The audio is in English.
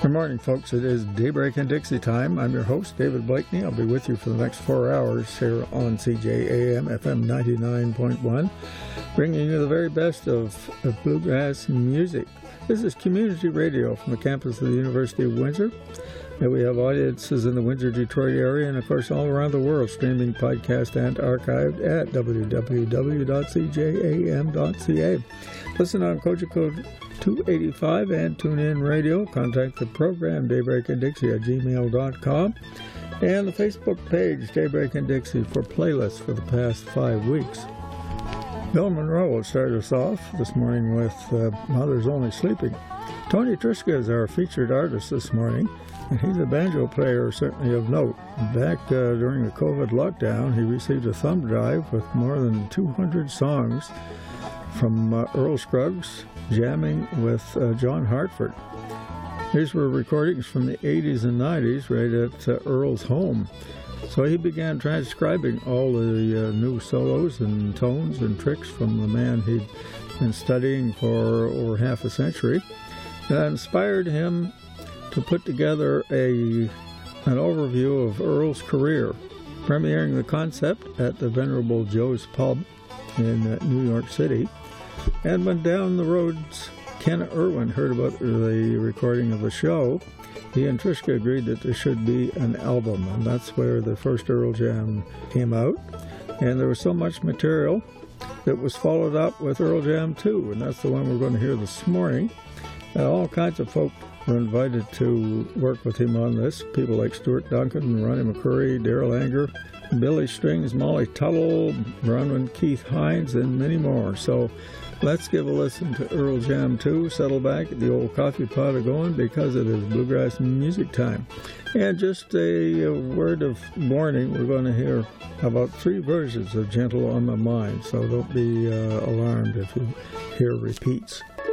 Good morning, folks. It is Daybreak in Dixie time. I'm your host, David Blakeney. I'll be with you for the next 4 hours here on CJAM FM 99.1, bringing you the very best of bluegrass music. This is community radio from the campus of the University of Windsor. And we have audiences in the Windsor-Detroit area and, of course, all around the world, streaming, podcast, and archived at www.cjam.ca. Listen on Kojiko 285 and TuneIn Radio. Contact the program, Daybreak and Dixie, at gmail.com. And the Facebook page, Daybreak and Dixie, for playlists for the past 5 weeks. Bill Monroe will start us off this morning with Mother's Only Sleeping. Tony Triska is our featured artist this morning, and he's a banjo player certainly of note. Back during the COVID lockdown, he received a thumb drive with more than 200 songs from Earl Scruggs jamming with John Hartford. These were recordings from the 80s and 90s right at Earl's home. So he began transcribing all the new solos and tones and tricks from the man he'd been studying for over half a century. That inspired him to put together an overview of Earl's career, premiering the concept at the Venerable Joe's Pub in New York City. And when down the roads Ken Irwin heard about the recording of the show, he and Triska agreed that there should be an album, and that's where the first Earl Jam came out. And there was so much material that was followed up with Earl Jam 2, and that's the one we're going to hear this morning. All kinds of folk were invited to work with him on this. People like Stuart Duncan, Ronnie McCurry, Darrell Anger, Billy Strings, Molly Tuttle, Bronwyn Keith Hines, and many more. So let's give a listen to Earl Jam 2, settle back at the old coffee pot going, because it is bluegrass music time. And just a word of warning, we're going to hear about 3 versions of Gentle on My Mind, so don't be alarmed if you hear repeats.